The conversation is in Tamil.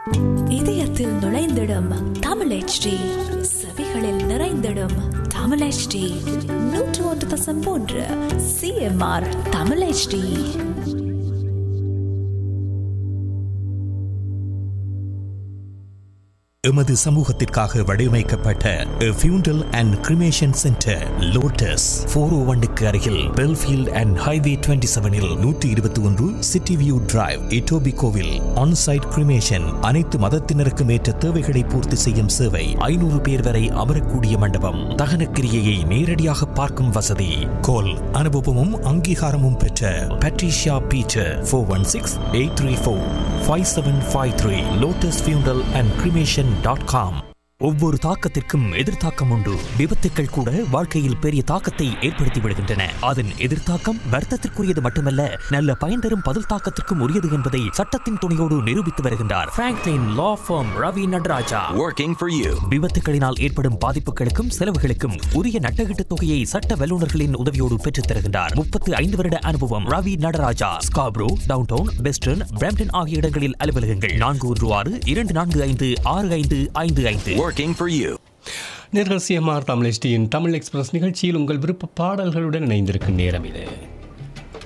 இதயத்தில் நுழைந்திடும் தமிழ் HD, செவிகளில் நிறைந்திடும் Tamil HD. 101.3 CMR Tamil HD. எமது சமூகத்திற்காக வடிவமைக்கப்பட்ட ஃபியூண்டல் அண்ட் கிரிமேஷன் சென்டர் லோட்டஸ் 401க்கு அருகில் Belfield and highway 27இல் 121 city view drive இட்டோபிகோவில் on-site cremation. அனைத்து மதத்தினருக்கும் ஏற்ற தேவைகளை பூர்த்தி செய்யும் சேவை. 500 பேர் வரை அமரக்கூடிய மண்டபம். தகன கிரியையை நேரடியாக பார்க்கும் வசதி. கோல் அனுபவமும் அங்கீகாரமும் பெற்ற பட்ரிஷியா பீட்டர் 416-834-5753 லோட்டஸ் ஃபியூண்டல் அண்ட் கிரிமேஷன் .com. ஒவ்வொரு தாக்கத்திற்கும் எதிர்த்தாக்கம் உண்டு. விபத்துக்கள் கூட வாழ்க்கையில் பெரிய தாக்கத்தை ஏற்படுத்தி விடுகின்றன. அதன் எதிர்த்தாக்கம் வருத்தத்திற்குரியது மட்டுமல்ல, நல்ல பயன் தரும் பதில் தாக்கத்திற்கும் உரியது என்பதை சட்டத்தின் துணையோடு நிரூபித்து வருகின்றார் Franklin law form Ravi Nataraja. Working for you. விபத்துகளினால் ஏற்படும் பாதிப்புகளுக்கும் செலவுகளுக்கும் உரிய நட்டகீட்டு தொகையை சட்ட வல்லுநர்களின் உதவியோடு பெற்றுத் தருகின்றார். 35 வருட அனுபவம். Ravi Nataraja. Scarborough, downtown, western, Brampton ஆகிய இடங்களில் அலுவலகங்கள். 416-245-6555. Working for you. நேர்கள் CMR தமிழ் HDயின் தமிழ் எக்ஸ்பிரஸ் நிகழ்ச்சியில் உங்கள் விருப்ப பாடல்களுடன் இணைந்திருக்கும் நேரம் இது.